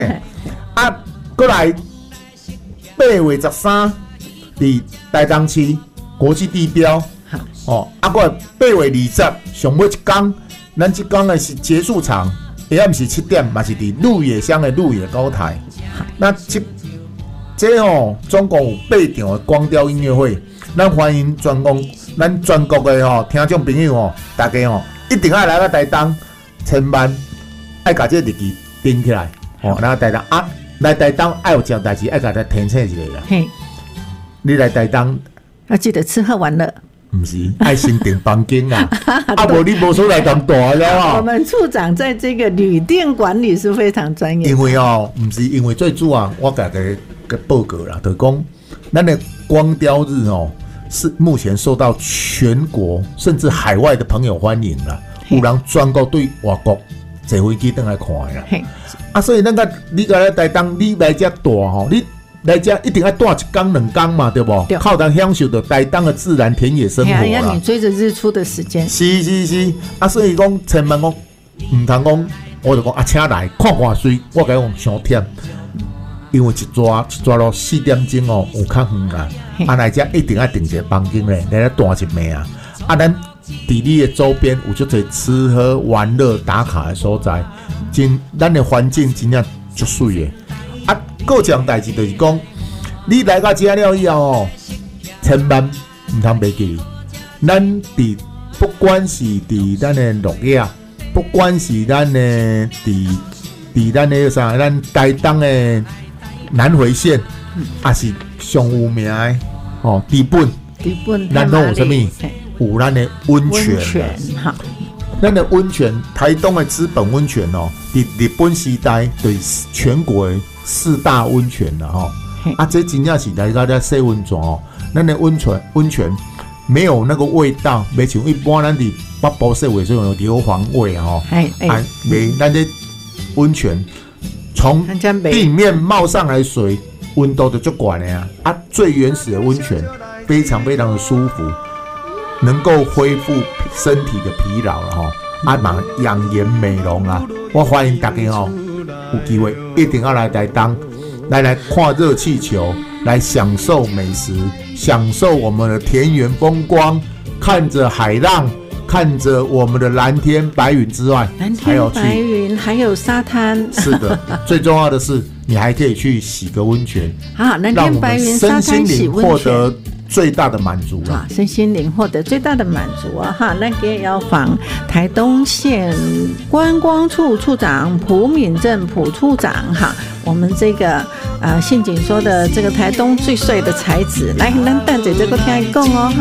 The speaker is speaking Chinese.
过来8月13伫台东市国际地标。过来8月20上尾一天，咱这天的是结束场，下暗是7点，嘛是伫鹿野乡的鹿野高台。那这总共有8场的光雕音乐会，咱欢迎咱全国的听众朋友大家一定要来到台东，千万爱把这日期定起来。来台东来台东爱有一件代志，爱把它填写一下啦。你来台东要记得吃喝玩乐。 不是，爱先订房间啊！无你无所来咁大了。 我们处长在这个旅店管理是非常专业的。 因为不是因为最主要，我给个报告啦，就是讲，咱的光雕日是目前受到全国甚至海外的朋友欢迎啦，有人专国对外国坐飞机登来看啦。所以你来台东，你来这大你。来这一定要住1天2天嘛，对不？靠它享受到台东的自然田野生活啦。 让你追着日出的时间。 是。所以讲千万讲，唔通讲，我就讲请来看看水，我甲讲伤忝，因为一抓咯4点钟有较远啊。来这一定要订一个房间咧，来住一暝啊。咱伫你的周边有足侪吃喝玩乐打卡的所在，咱的环境真正足水的。还有一件代志就是讲，你来到这了以后千万唔通袂记，咱不管是伫咱的鹿野，不管是咱的伫咱的啥，咱台东的南回线，也是上有名的底本，咱拢有啥物？有咱的温泉，咱的温泉，台东的资本温泉伫日本时代对全国的4大温泉了这真正是来到这洗温泉咱的温泉没有那个味道，没像一般咱伫北部洗的时候有硫磺味没咱的温泉从地面冒上来水，温度就足高的最原始的温泉，非常非常的舒服，能够恢复身体的疲劳了养颜美容啊！我欢迎大家有机会一定要来台东，来看热气球，来享受美食，享受我们的田园风光，看着海浪，看着我们的蓝天白云之外， 蓝天白云还有沙滩。 是的，最重要的是你还可以去洗个温泉蓝天白云沙滩洗温泉，让我们身心灵获得最大的满足身心灵获得最大的满足那个要访台东县观光处处长蒲敏正蒲处长我们这个陷阱说的这个台东最帅的才子，来咱等着这个听讲